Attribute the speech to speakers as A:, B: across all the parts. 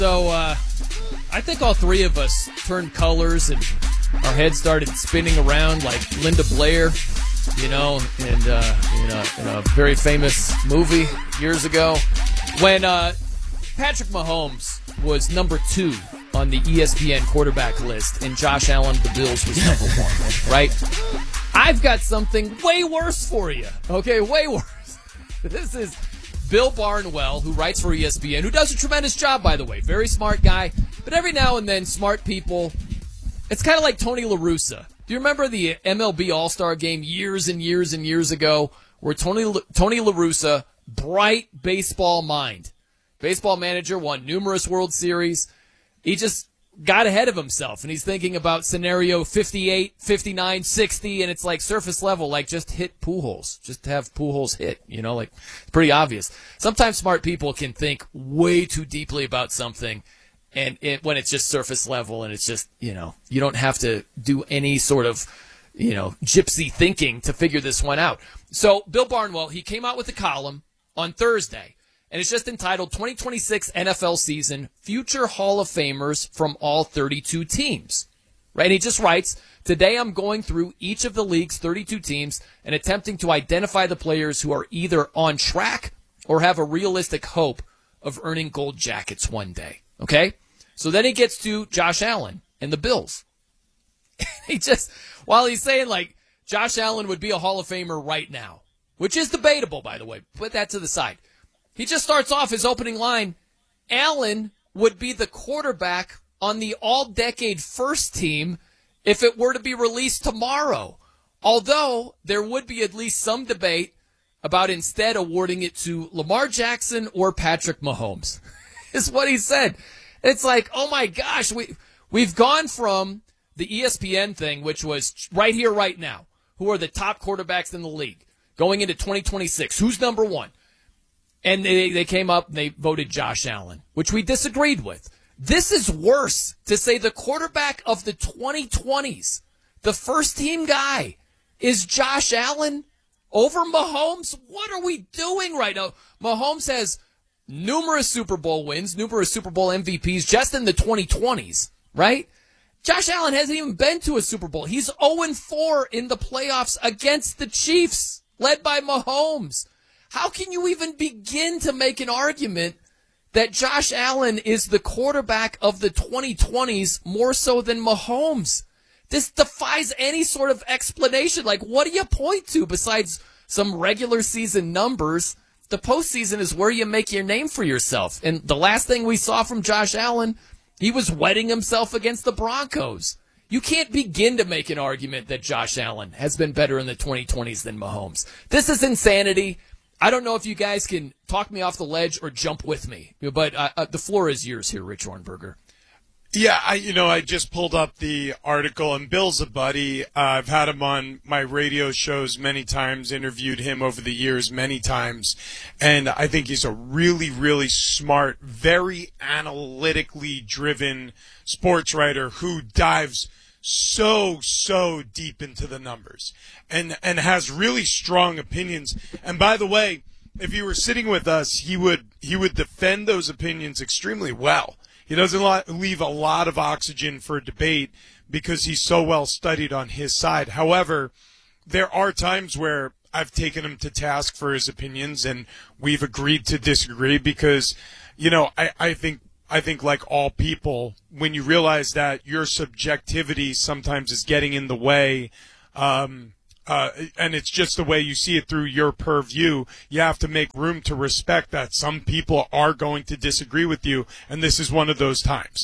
A: So I think all three of us turned colors and our heads started spinning around like Linda Blair, in a very famous movie years ago when Patrick Mahomes was number 2 on the ESPN quarterback list and Josh Allen of the Bills was number 1, right? I've got something way worse for you, okay? Way worse. This is Bill Barnwell, who writes for ESPN, who does a tremendous job, by the way. Very smart guy. But every now and then, smart people, it's kind of like Tony La Russa. Do you remember the MLB All-Star Game years and years and years ago where Tony La Russa, bright baseball mind, baseball manager, won numerous World Series. He just got ahead of himself, and he's thinking about scenario 58, 59, 60, and it's like surface level, like just hit Pujols. Just have Pujols hit, it's pretty obvious. Sometimes smart people can think way too deeply about something, and when it's just surface level, and it's just, you don't have to do any sort of, gypsy thinking to figure this one out. So Bill Barnwell, he came out with a column on Thursday, and it's just entitled 2026 NFL Season, Future Hall of Famers from All 32 Teams. Right? And he just writes, today I'm going through each of the league's 32 teams and attempting to identify the players who are either on track or have a realistic hope of earning gold jackets one day. Okay? So then he gets to Josh Allen and the Bills. While he's saying like Josh Allen would be a Hall of Famer right now, which is debatable, by the way, put that to the side. He just starts off his opening line, Allen would be the quarterback on the all-decade first team if it were to be released tomorrow. Although there would be at least some debate about instead awarding it to Lamar Jackson or Patrick Mahomes, is what he said. It's like, oh my gosh, we've gone from the ESPN thing, which was right here, right now, who are the top quarterbacks in the league, going into 2026, who's number 1? And they came up and they voted Josh Allen, which we disagreed with. This is worse, to say the quarterback of the 2020s, the first team guy, is Josh Allen over Mahomes. What are we doing right now? Mahomes has numerous Super Bowl wins, numerous Super Bowl MVPs just in the 2020s, right? Josh Allen hasn't even been to a Super Bowl. He's 0-4 in the playoffs against the Chiefs, led by Mahomes. How can you even begin to make an argument that Josh Allen is the quarterback of the 2020s more so than Mahomes? This defies any sort of explanation. Like, what do you point to besides some regular season numbers? The postseason is where you make your name for yourself. And the last thing we saw from Josh Allen, he was wetting himself against the Broncos. You can't begin to make an argument that Josh Allen has been better in the 2020s than Mahomes. This is insanity. I don't know if you guys can talk me off the ledge or jump with me, but the floor is yours here, Rich Hornberger.
B: Yeah, I just pulled up the article, and Bill's a buddy. I've had him on my radio shows many times, interviewed him over the years many times, and I think he's a really, really smart, very analytically driven sports writer who dives so deep into the numbers and has really strong opinions. And by the way, if he were sitting with us, he would defend those opinions extremely well. He doesn't leave a lot of oxygen for debate because he's so well studied on his side. However, there are times where I've taken him to task for his opinions and we've agreed to disagree because, I think like all people, when you realize that your subjectivity sometimes is getting in the way, and it's just the way you see it through your purview, you have to make room to respect that some people are going to disagree with you, and this is one of those times.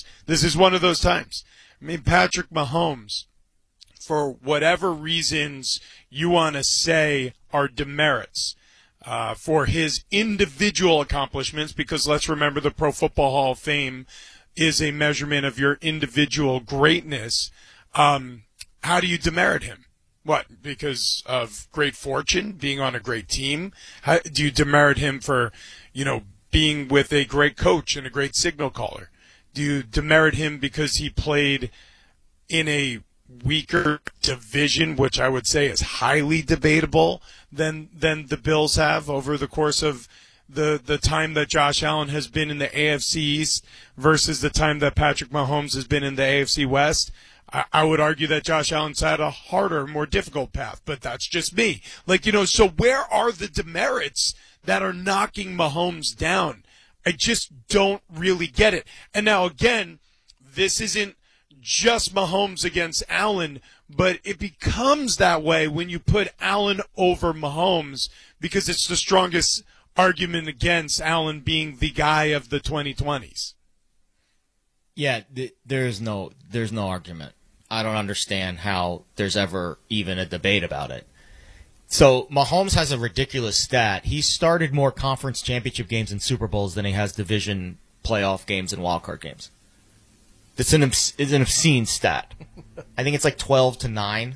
B: I mean, Patrick Mahomes, for whatever reasons you want to say are demerits, for his individual accomplishments, because let's remember the Pro Football Hall of Fame is a measurement of your individual greatness. How do you demerit him? What? Because of great fortune, being on a great team? How, do you demerit him for, being with a great coach and a great signal caller? Do you demerit him because he played in a weaker division, which I would say is highly debatable than the Bills have over the course of the time that Josh Allen has been in the AFC East versus the time that Patrick Mahomes has been in the AFC West, I would argue that Josh Allen's had a harder, more difficult path, but that's just me. So where are the demerits that are knocking Mahomes down? I just don't really get it. And now, again, this isn't just Mahomes against Allen, but it becomes that way when you put Allen over Mahomes because it's the strongest argument against Allen being the guy of the 2020s.
C: Yeah, there's no argument. I don't understand how there's ever even a debate about it. So Mahomes has a ridiculous stat. He started more conference championship games and Super Bowls than he has division playoff games and wildcard games. It's an obscene stat. I think it's 12-9.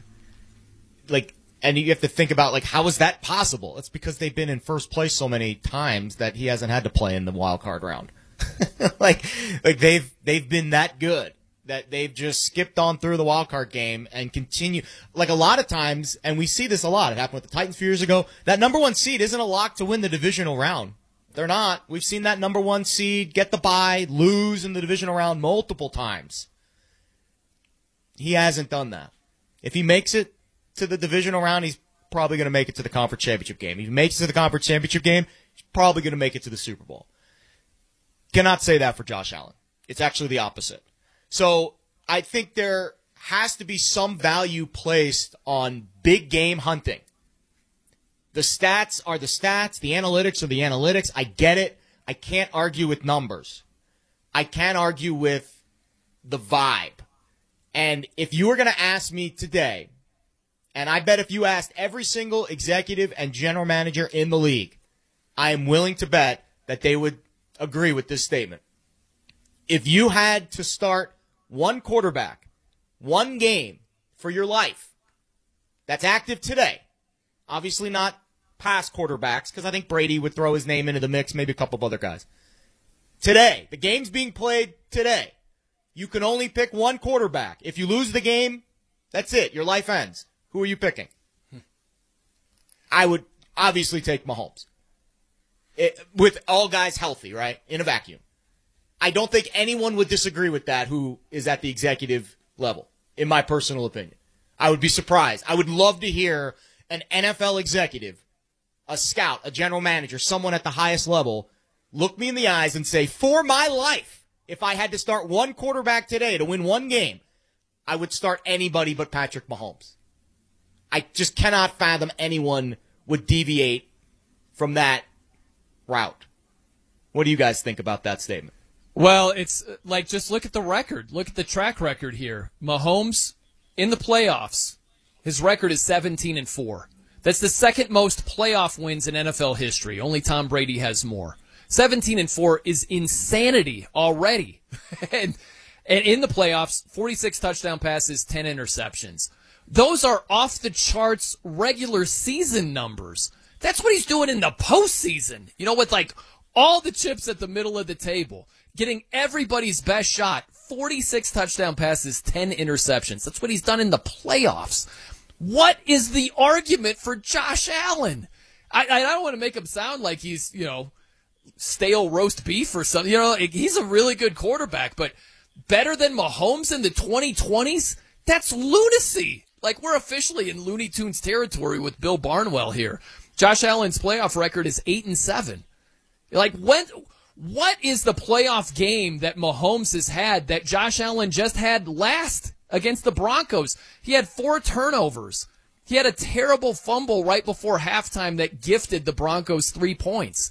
C: And you have to think about how is that possible? It's because they've been in first place so many times that he hasn't had to play in the wild card round. They've been that good that they've just skipped on through the wild card game and continue. A lot of times, and we see this a lot. It happened with the Titans a few years ago. That number one seed isn't a lock to win the divisional round. They're not. We've seen that number one seed get the bye, lose in the divisional round multiple times. He hasn't done that. If he makes it to the divisional round, he's probably going to make it to the conference championship game. If he makes it to the conference championship game, he's probably going to make it to the Super Bowl. Cannot say that for Josh Allen. It's actually the opposite. So I think there has to be some value placed on big game hunting. The stats are the stats. The analytics are the analytics. I get it. I can't argue with numbers. I can't argue with the vibe. And if you were going to ask me today, and I bet if you asked every single executive and general manager in the league, I am willing to bet that they would agree with this statement. If you had to start one quarterback, one game for your life that's active today, obviously not past quarterbacks, because I think Brady would throw his name into the mix, maybe a couple of other guys. Today, the game's being played today. You can only pick one quarterback. If you lose the game, that's it. Your life ends. Who are you picking? I would obviously take Mahomes. With all guys healthy, right? In a vacuum. I don't think anyone would disagree with that who is at the executive level, in my personal opinion. I would be surprised. I would love to hear an NFL executive, a scout, a general manager, someone at the highest level, look me in the eyes and say, for my life, if I had to start one quarterback today to win one game, I would start anybody but Patrick Mahomes. I just cannot fathom anyone would deviate from that route. What do you guys think about that statement?
A: Well, it's just look at the record. Look at the track record here. Mahomes in the playoffs, his record is 17-4. That's the second most playoff wins in NFL history. Only Tom Brady has more. 17-4 is insanity already. and in the playoffs, 46 touchdown passes, 10 interceptions. Those are off the charts regular season numbers. That's what he's doing in the postseason. With all the chips at the middle of the table, getting everybody's best shot, 46 touchdown passes, 10 interceptions. That's what he's done in the playoffs. What is the argument for Josh Allen? I don't want to make him sound like he's, stale roast beef or something. He's a really good quarterback, but better than Mahomes in the 2020s? That's lunacy. We're officially in Looney Tunes territory with Bill Barnwell here. Josh Allen's playoff record is 8-7. What is the playoff game that Mahomes has had that Josh Allen just had last against the Broncos? He had 4 turnovers. He had a terrible fumble right before halftime that gifted the Broncos 3 points.